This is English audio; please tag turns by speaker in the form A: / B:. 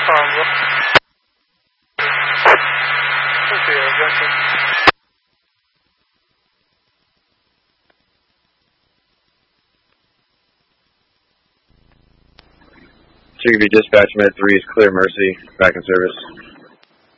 A: Chicopee Dispatch, Med 3 is clear, Mercy, back in service.